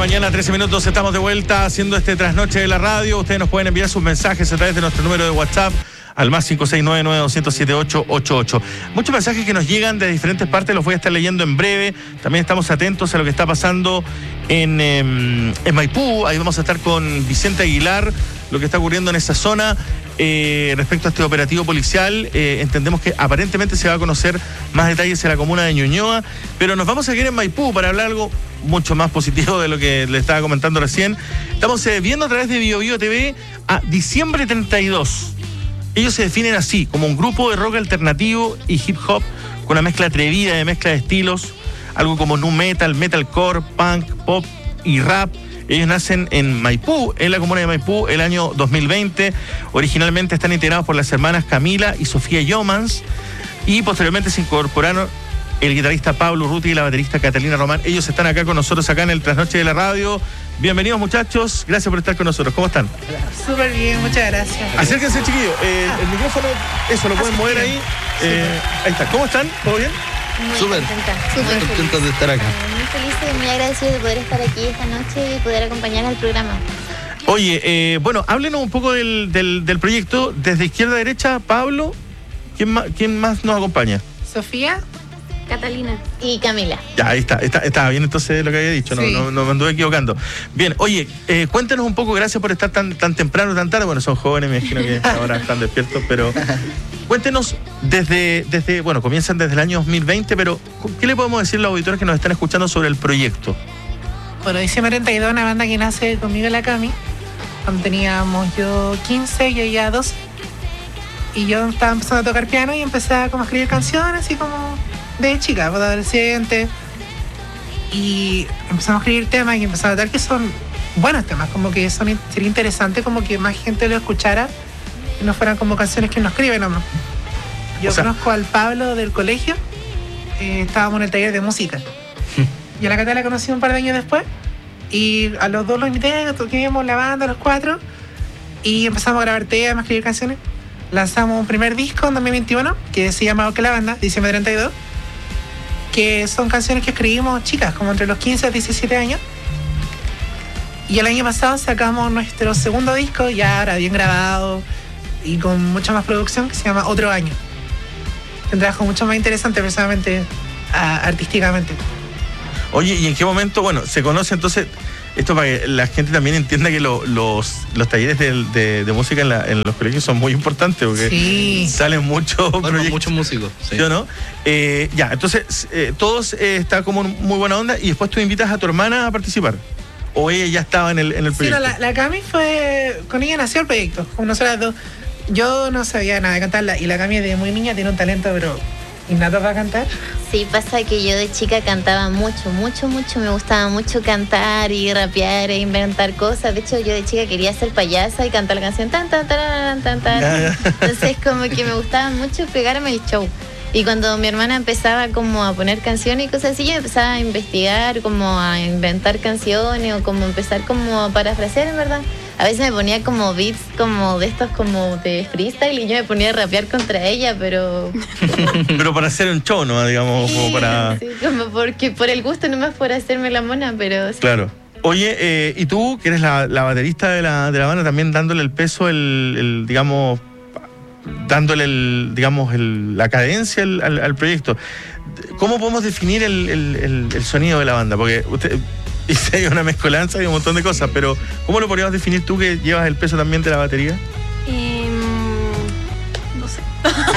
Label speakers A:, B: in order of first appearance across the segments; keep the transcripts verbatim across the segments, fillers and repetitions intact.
A: mañana, trece minutos, estamos de vuelta haciendo este trasnoche de la radio. Ustedes nos pueden enviar sus mensajes a través de nuestro número de WhatsApp al más cinco seis nueve nueve dos cero siete ocho ocho ocho. Muchos mensajes que nos llegan de diferentes partes, los voy a estar leyendo en breve. También estamos atentos a lo que está pasando en, eh, en Maipú. Ahí vamos a estar con Vicente Aguilar, lo que está ocurriendo en esa zona. Eh, respecto a este operativo policial, eh, entendemos que aparentemente se va a conocer más detalles en la comuna de Ñuñoa, pero nos vamos a quedar en Maipú para hablar algo mucho más positivo de lo que le estaba comentando recién. Estamos eh, viendo a través de Bio Bio T V a Diciembre treinta y dos. Ellos se definen así, como un grupo de rock alternativo y hip hop con una mezcla atrevida de mezcla de estilos, algo como nu metal, metalcore, punk, pop y rap. Ellos nacen en Maipú, en la comuna de Maipú, el año dos mil veinte. Originalmente están integrados por las hermanas Camila y Sofía Yomans, y posteriormente se incorporaron el guitarrista Pablo Urruti y la baterista Catalina Román. Ellos están acá con nosotros, acá en el Trasnoche de la Radio. Bienvenidos, muchachos, gracias por estar con nosotros. ¿Cómo están?
B: Súper bien, muchas gracias.
A: Acérquense, chiquillos. Eh, el micrófono, eso, lo pueden mover ahí. Eh, ahí está. ¿Cómo están? ¿Todo bien?
C: Muy
D: Súper,
C: súper
D: contentos de estar acá.
C: Muy felices y muy agradecidos de poder estar aquí esta noche y poder acompañar al programa.
A: Oye, eh, bueno, háblenos un poco del, del, del proyecto. Desde izquierda a derecha, Pablo, ¿quién más, quién más nos acompaña?
B: Sofía,
C: Catalina y Camila.
A: Ya, ahí está, está, estaba bien entonces lo que había dicho, no,
B: sí.
A: no, no me anduve equivocando. Bien, oye, eh, cuéntenos un poco, gracias por estar tan, tan temprano, tan tarde. Bueno, son jóvenes, me imagino que ahora están despiertos, pero cuéntenos desde, desde, bueno, comienzan desde el año dos mil veinte, pero ¿qué le podemos decir a los auditores que nos están escuchando sobre el proyecto?
B: bueno, Diciembre treinta y dos, una banda que nace conmigo y la Cami, cuando teníamos yo quince y ella doce. Y yo estaba empezando a tocar piano y empecé a como a escribir canciones, así como de chica, de adolescente. Y empezamos a escribir temas y empezamos a notar que son buenos temas, como que son, sería interesante como que más gente lo escuchara y no fueran como canciones que uno escribe nomás. Yo
A: O sea,
B: conozco al Pablo del colegio, eh, estábamos en el taller de música. Y a la Cata la conocí un par de años después y a los dos los invité, tocamos la banda, los cuatro, y empezamos a grabar temas, a escribir canciones. Lanzamos un primer disco en dos mil veintiuno que se llama Que la Banda, Diciembre treinta y dos, que son canciones que escribimos chicas, como entre los quince y diecisiete años. Y el año pasado sacamos nuestro segundo disco, ya ahora bien grabado y con mucha más producción, que se llama Otro Año. Un trabajo mucho más interesante, personalmente, a, artísticamente.
A: Oye, ¿y en qué momento, bueno, se conoce entonces, esto para que la gente también entienda que lo, los, los talleres de, de, de música en, la, en los colegios son muy importantes, porque
B: Sí.
A: salen muchos
D: Bueno,
A: proyectos.
D: muchos músicos. Sí.
A: ¿Sí o no? Eh, ya, entonces, eh, todos eh, está como en muy buena onda, y después tú invitas a tu hermana a participar. ¿O ella ya estaba en el, en el
B: Sí, no,
A: proyecto?
B: la, la Cami fue, con ella nació el proyecto, con nosotras dos. Yo no sabía nada de cantarla y la Cami desde muy niña tiene un talento, pero innato para cantar.
C: Sí, pasa que yo de chica cantaba mucho, mucho, mucho. Me gustaba mucho cantar y rapear e inventar cosas. De hecho, yo de chica quería ser payasa y cantar la canción tan, tan, tan, tan, tan.
A: Ya, ya.
C: Entonces, como que me gustaba mucho pegarme el show. Y cuando mi hermana empezaba como a poner canciones y cosas así, yo empezaba a investigar, como a inventar canciones o como empezar como a parafrasear, en verdad. A veces me ponía como beats como de estos como de freestyle y yo me ponía a rapear contra ella, pero...
A: Pero para hacer un show, ¿no? Digamos, como para...
C: Sí, como porque por el gusto, nomás por hacerme la mona, pero... Sí.
A: Claro. Oye, eh, y tú, que eres la, la baterista de la, de la banda, también dándole el peso, el, el digamos, dándole el, digamos, el, la cadencia al, al, al proyecto. ¿Cómo podemos definir el, el, el, el sonido de la banda? Porque usted hice una mezcolanza y un montón de cosas, pero ¿cómo lo podríamos definir tú, que llevas el peso también de la batería?
E: Eh, no sé.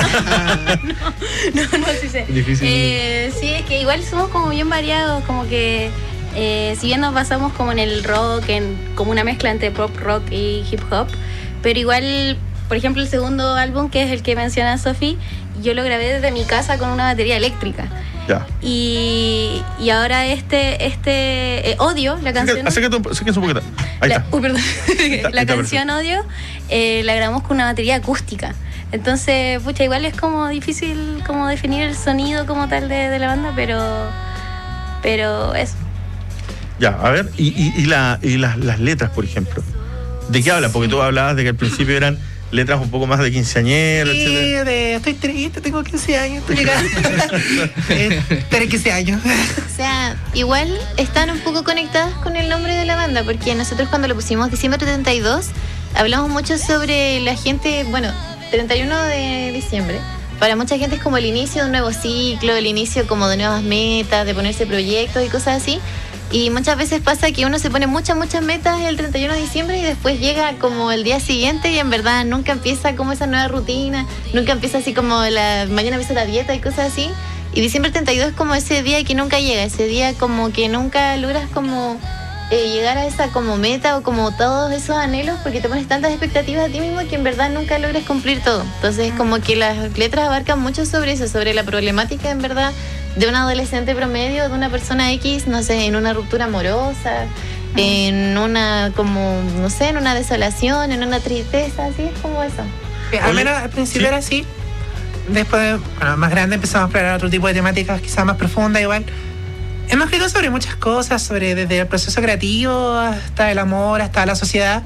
E: no, no, no sí sé.
A: Difícil.
E: Eh, sí, es que igual somos como bien variados, como que eh, si bien nos basamos como en el rock, en como una mezcla entre pop, rock y hip hop, pero igual, por ejemplo, el segundo álbum, que es el que menciona Sofi, yo lo grabé desde mi casa con una batería eléctrica.
A: Ya.
E: Y, y ahora este, este eh, Odio, la canción...
A: Acércate un, acércate un poquito. Ahí
E: la,
A: está.
E: uy, perdón.
A: está,
E: la
A: está
E: canción Odio eh, la grabamos con una batería acústica. Entonces, pucha, igual es como difícil como definir el sonido como tal de, de la banda, pero pero eso.
A: Ya, a ver, y, y, y, la, y las, las letras, por ejemplo. ¿De qué hablan? Porque tú hablabas de que al principio eran letras un poco más de quinceañero,
B: Sí,
A: etcétera.
B: de estoy triste, tengo quince años, estoy llegando. eh, Tengo quince años.
C: O sea, igual están un poco conectadas con el nombre de la banda, porque nosotros cuando lo pusimos diciembre treinta y dos, hablamos mucho sobre la gente, bueno, treinta y uno de diciembre. Para mucha gente es como el inicio de un nuevo ciclo, el inicio como de nuevas metas, de ponerse proyectos y cosas así. Y muchas veces pasa que uno se pone muchas, muchas metas el treinta y uno de diciembre y después llega como el día siguiente y en verdad nunca empieza como esa nueva rutina, nunca empieza así como la mañana empieza la dieta y cosas así. Y diciembre treinta y dos es como ese día que nunca llega, ese día como que nunca logras como eh, llegar a esa como meta o como todos esos anhelos porque te pones tantas expectativas a ti mismo que en verdad nunca logras cumplir todo. Entonces como que las letras abarcan mucho sobre eso, sobre la problemática en verdad de un adolescente promedio, de una persona X, no sé, en una ruptura amorosa, en una como, no sé, en una desolación, en una tristeza, así es como eso.
B: Eh, Al menos al principio
A: ¿Sí?
B: era así. Después, bueno, más grande empezamos a explorar otro tipo de temáticas, quizás más profundas igual. Hemos escrito sobre muchas cosas, sobre desde el proceso creativo hasta el amor, hasta la sociedad.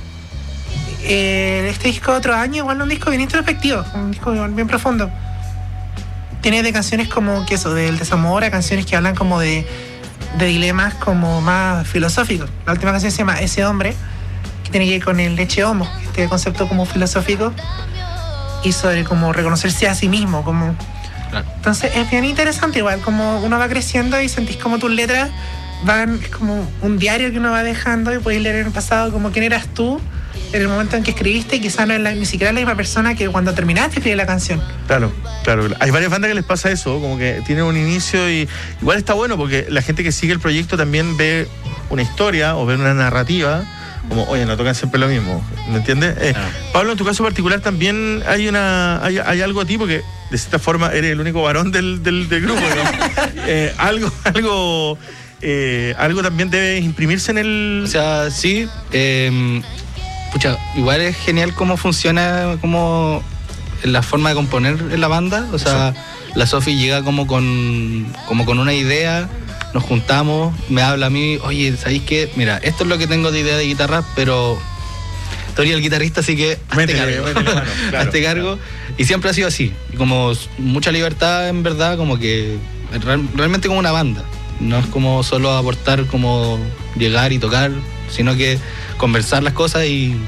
B: Eh, este disco de otro año, igual un disco bien introspectivo, un disco igual bien profundo. Tiene de canciones como que eso, del desamor, a canciones que hablan como de, de dilemas como más filosóficos. La última canción se llama Ese Hombre, que tiene que ver con el leche homo, este concepto como filosófico y sobre como reconocerse a sí mismo, como...
D: Claro.
B: Entonces es bien interesante igual, como uno va creciendo y sentís como tus letras van, es como un diario que uno va dejando y podéis leer en el pasado como quién eras tú en el momento en que escribiste y quizás no es la, ni siquiera la misma persona que cuando terminaste de escribir la canción.
A: Claro, claro. Hay varias bandas que les pasa eso, como que tienen un inicio y igual está bueno porque la gente que sigue el proyecto también ve una historia o ve una narrativa, como, oye, no tocan siempre lo mismo, ¿me entiendes? Eh,
D: Claro.
A: Pablo, en tu caso particular también hay una hay, hay algo a ti porque de cierta forma eres el único varón del, del, del grupo, ¿no? eh, algo, algo, eh, algo también debe imprimirse en el...
D: O sea, sí. Eh, pucha, igual es genial cómo funciona como la forma de componer en la banda. O sea, la Sofi llega como con, como con una idea, nos juntamos, me habla a mí, oye, ¿sabéis qué? Mira, esto es lo que tengo de idea de guitarra, pero tú eres el guitarrista, así que hazte
A: Métele,
D: cargo.
A: métele mano, claro,
D: Hazte cargo. Y siempre ha sido así. Y como mucha libertad, en verdad, como que real- realmente como una banda. No es como solo aportar, como llegar y tocar, sino que conversar las cosas y,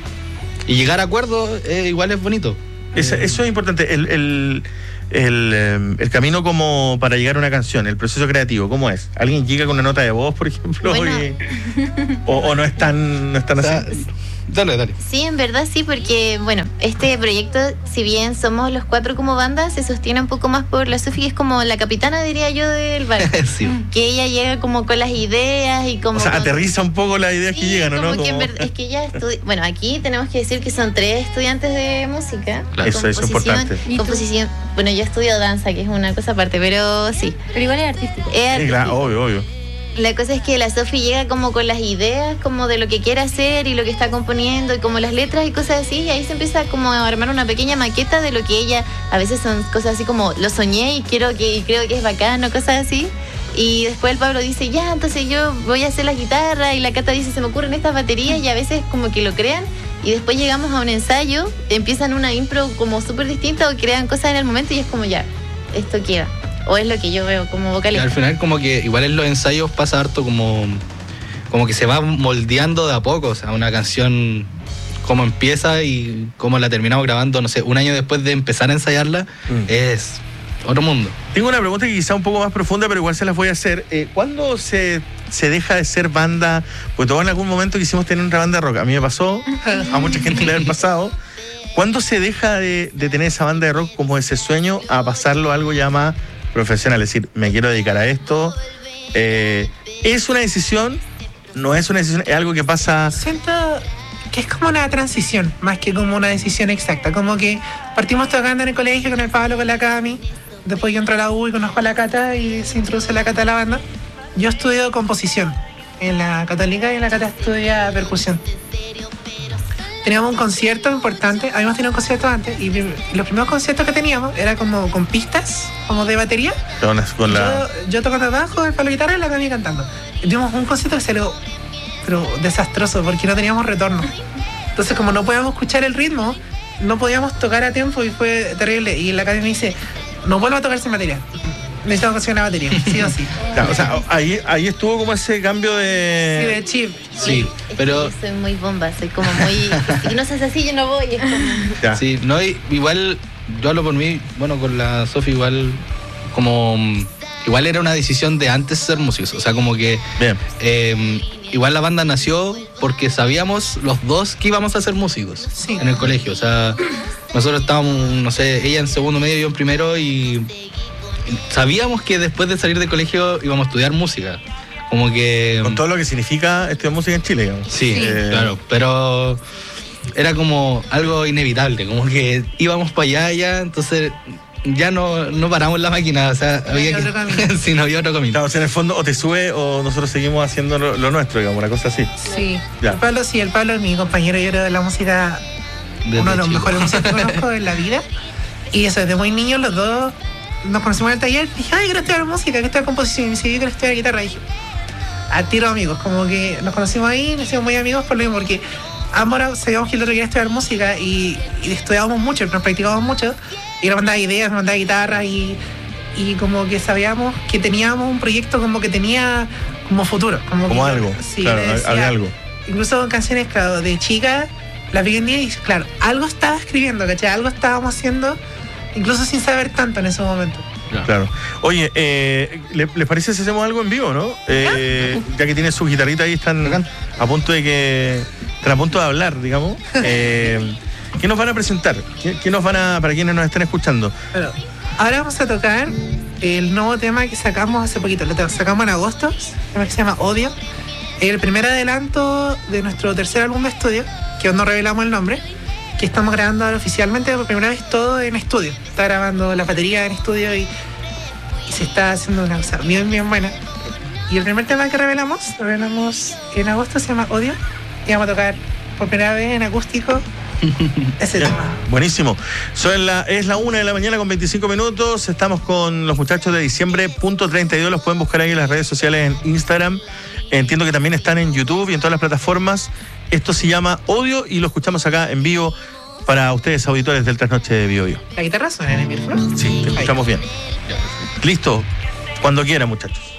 D: y llegar a acuerdos, eh, igual es bonito.
A: Eso,
D: Eh,
A: eso es importante, el, el, el, eh, el camino como para llegar a una canción, el proceso creativo, ¿cómo es? ¿Alguien llega con una nota de voz, por ejemplo?
C: Bueno.
A: y- o, o no es tan, no es tan
D: o sea,
A: así?
D: dale, dale.
C: Sí, en verdad sí, porque bueno, este proyecto, si bien somos los cuatro como banda, se sostiene un poco más por la Sofi, que es como la capitana, diría yo, del barco.
D: Sí.
C: Que ella llega como con las ideas y como...
A: O sea,
C: con-
A: aterriza un poco las ideas que
C: Sí,
A: llegan, ¿o
C: como
A: no?
C: que en
A: Como-
C: verdad- es que ella estudia... Bueno, aquí tenemos que decir que son tres estudiantes de música.
D: Claro.
A: Eso es importante.
E: ¿Y tú?
C: Composición. Bueno, yo estudio danza, que es una cosa aparte, pero sí.
E: Pero igual es artístico.
C: Es
A: Sí,
C: artístico.
A: claro, obvio, obvio.
C: La cosa es que la Sofi llega como con las ideas, como de lo que quiere hacer y lo que está componiendo y como las letras y cosas así, y ahí se empieza como a armar una pequeña maqueta de lo que ella, a veces son cosas así como lo soñé y quiero que y creo que es bacano, cosas así. Y después el Pablo dice, ya, entonces yo voy a hacer la guitarra, y la Cata dice, se me ocurren estas baterías, y a veces como que lo crean, y después llegamos a un ensayo, empiezan una impro como súper distinta o crean cosas en el momento y es como ya, esto queda. O es lo que yo veo como
D: Y
C: vocalista.
D: al final como que igual en los ensayos pasa harto como, como que se va moldeando de a poco, o sea, una canción cómo empieza y cómo la terminamos grabando, no sé, un año después de empezar a ensayarla,
A: Mm.
D: es otro mundo.
A: Tengo una pregunta que quizá un poco más profunda, pero igual se las voy a hacer. Eh, ¿Cuándo se, se deja de ser banda? Pues todos en algún momento quisimos tener una banda de rock. A mí me pasó, a mucha gente le ha pasado. ¿Cuándo se deja de, de tener esa banda de rock como ese sueño a pasarlo a algo ya más profesional? Es decir, me quiero dedicar a esto. Eh, ¿Es una decisión? ¿No es una decisión? ¿Es algo que pasa?
B: Siento que es como una transición, más que como una decisión exacta. Como que partimos tocando en el colegio con el Pablo, con la Cami. Después yo entro a la U y conozco a la Cata y se introduce la Cata a la banda. Yo estudio composición en la Católica y la Cata estudia percusión. Teníamos un concierto importante, habíamos tenido un concierto antes y prim- los primeros conciertos que teníamos era como con pistas, como de batería.
A: Con, con la...
B: Yo, yo tocando bajo, el Pablo guitarra y la Cami cantando. Y tuvimos un concierto que salió pero desastroso porque no teníamos retorno. Entonces como no podíamos escuchar el ritmo, no podíamos tocar a tiempo y fue terrible. Y la Cami me dice, no vuelvo a tocar sin batería. Necesitamos conseguir una batería, sí o sí.
A: Claro, o sea, ahí, ahí estuvo como ese cambio
B: Sí,
A: de...
B: de chip.
D: Sí,
C: Es
D: pero...
C: que yo soy muy bomba, soy como muy... Si no se hace así, yo no voy. Es como...
A: Ya.
D: Sí, no, y- igual, yo hablo por mí, bueno, con la Sofi igual, como, mm, igual era una decisión de antes ser músicos, o sea, como que,
A: Bien.
D: eh, igual la banda nació porque sabíamos los dos que íbamos a ser músicos
B: Sí.
D: en el colegio, o sea, nosotros estábamos, no sé, ella en segundo medio, yo en primero, y sabíamos que después de salir del colegio íbamos a estudiar música, como que...
A: Con todo lo que significa estudiar música en Chile, digamos.
D: Sí,
A: Eh,
D: claro, pero era como algo inevitable, como que íbamos para allá ya, entonces ya no, no paramos la máquina, o sea,
B: No
D: había
B: había
D: que...
B: otro camino.
D: sí, no había otro camino.
A: Claro, o sea, en el fondo o te sube o nosotros seguimos haciendo lo, lo nuestro, digamos, una cosa así.
B: Sí.
A: Ya.
B: El Pablo, sí, el Pablo es mi compañero, yo creo, de la música,
D: Desde
B: uno de los
D: chico.
B: mejores músicos que conozco en la vida. Y eso, desde muy niños los dos nos conocimos en el taller. Dije, ay, quiero estudiar música, quiero estudiar composición. Y me dice, yo quiero estudiar guitarra. Y dije, a tiro amigos, como que nos conocimos ahí, nos hicimos muy amigos por lo mismo, porque ambos era- sabíamos que el otro quería estudiar música y, y estudiábamos mucho, nos practicábamos mucho. Y nos mandaba ideas, nos mandaba guitarras y, y como que sabíamos que teníamos un proyecto como que tenía como futuro. Como,
A: Como
B: que-
A: algo,
B: sí,
A: claro,
B: le decía-
A: había algo.
B: Incluso canciones, claro, de chica, las vi en día y claro, algo estaba escribiendo, ¿cachai? Algo estábamos haciendo, incluso sin saber tanto en ese momento.
A: Claro. Oye, eh, ¿le- ¿les parece si hacemos algo en vivo, no? Eh, ya que tienen sus guitarritas ahí, están a punto de que... Están a punto de hablar, digamos. Eh, ¿Qué nos van a presentar? ¿Qué, qué nos van a... para quienes nos estén escuchando?
B: Pero ahora vamos a tocar el nuevo tema que sacamos hace poquito, lo te- sacamos en agosto, un tema que se llama Odio. El primer adelanto de nuestro tercer álbum de estudio, que aún no revelamos el nombre, que estamos grabando ahora oficialmente por primera vez todo en estudio. Está grabando la batería en estudio y, y se está haciendo una cosa bien, bien buena. Y el primer tema que revelamos, lo revelamos en agosto, se llama Odio, y vamos a tocar por primera vez en acústico ese
A: Ya,
B: tema.
A: buenísimo. Son la, es la una de la mañana con veinticinco minutos. Estamos con los muchachos de diciembre punto treinta y dos. Los pueden buscar ahí en las redes sociales, en Instagram. Entiendo que también están en YouTube y en todas las plataformas. Esto se llama Odio y lo escuchamos acá en vivo para ustedes, auditores del Trasnoche de Bio Bio.
B: ¿La guitarra suena en el micrófono?
A: Sí, te escuchamos bien. Listo. Cuando quieran, muchachos.